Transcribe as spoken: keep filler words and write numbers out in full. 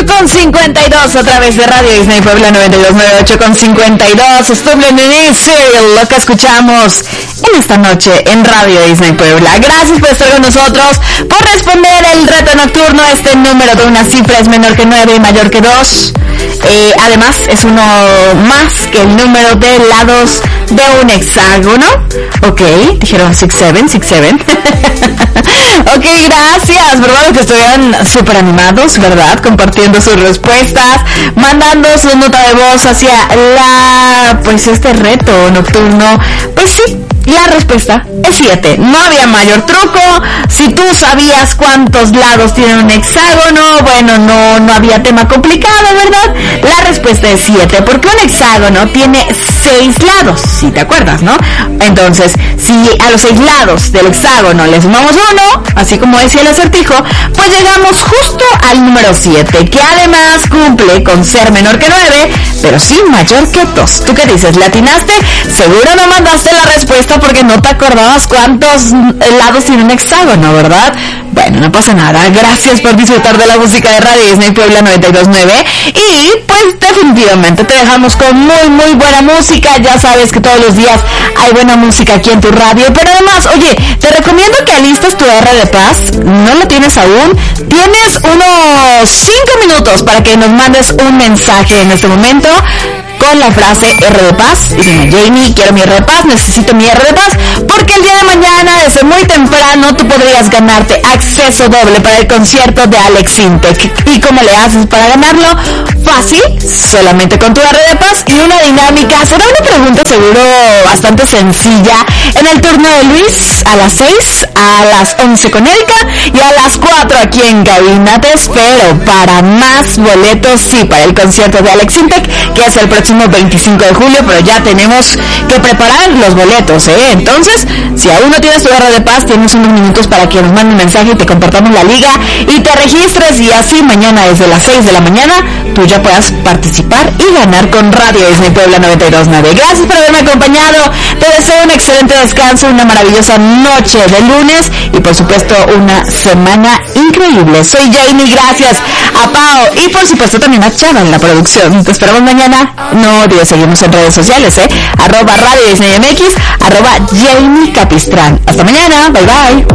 con cincuenta y dos a través de Radio Disney Puebla noventa y dos punto ocho con cincuenta y dos. Stumbling in Serial, lo que escuchamos en esta noche en Radio Disney Puebla. Gracias por estar con nosotros, por responder el reto nocturno. Este número de una cifra es menor que nueve y mayor que dos. Eh, además, es uno más que el número de lados de un hexágono. Ok, dijeron six seven, six seven. Ok, gracias, ¿verdad? Que estuvieran súper animados, ¿verdad? Compartiendo sus respuestas, mandando su nota de voz hacia la, pues este reto nocturno. Pues sí, la respuesta es siete. No había mayor truco. Si tú sabías cuántos lados tiene un hexágono, bueno, no, no había tema complicado, ¿verdad? La respuesta es siete, porque un hexágono tiene seis lados, si te acuerdas, ¿no? Entonces, si a los seis lados del hexágono le sumamos uno, así como decía el acertijo, pues llegamos justo al número siete, que además cumple con ser menor que nueve, pero sí mayor que dos. ¿Tú qué dices? ¿Le atinaste? Seguro no mandaste la respuesta porque no te acordabas cuántos lados tiene un hexágono, ¿verdad? Bueno, no pasa nada. Gracias por disfrutar de la música de Radio Disney Puebla noventa y dos punto nueve. Y pues definitivamente te dejamos con muy muy buena música. Ya sabes que todos los días hay buena música aquí en tu radio. Pero además, oye, te recomiendo que alistes tu R de Paz. ¿No lo tienes aún? Tienes unos cinco minutos para que nos mandes un mensaje en este momento con la frase R de Paz. Y dime, Jamie, quiero mi R de Paz, necesito mi R de Paz, porque el día de mañana, desde muy temprano, tú podrías ganarte acceso doble para el concierto de Alex Intec. ¿Y cómo le haces para ganarlo? Fácil, solamente con tu R de Paz y una dinámica. Será una pregunta seguro bastante sencilla en el turno de Luis a las seis, a las once con Erika y a las cuatro aquí en cabina. Te espero para más boletos, sí, para el concierto de Alex Intec, que es el próximo veinticinco de julio, pero ya tenemos que preparar los boletos, ¿eh? Entonces, si aún no tienes tu R de Paz, tienes unos minutos para que nos mande un mensaje y te compartamos la liga y te registres, y así mañana desde las seis de la mañana tú ya puedas participar y ganar con Radio Disney Puebla noventa y dos punto nueve. Gracias por haberme acompañado. Te deseo un excelente descanso, una maravillosa noche de lunes y por supuesto una semana increíble. Soy Jamie, gracias a Pao y por supuesto también a Chava en la producción. Te esperamos mañana. No olvides seguirnos en redes sociales, ¿eh? Arroba Radio Disney M X, arroba Jamie Capistrán. Hasta mañana, bye bye.